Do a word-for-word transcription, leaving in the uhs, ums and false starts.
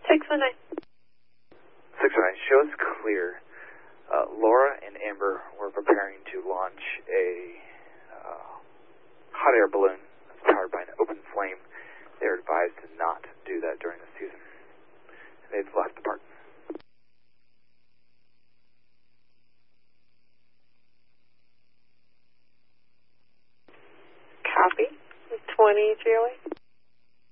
six one nine. six one nine, show us clear. Uh, Laura and Amber were preparing to launch a uh, hot air balloon that's powered by an open flame. They were advised to not do that during the season. They've left the park. Copy. twenty, Julie.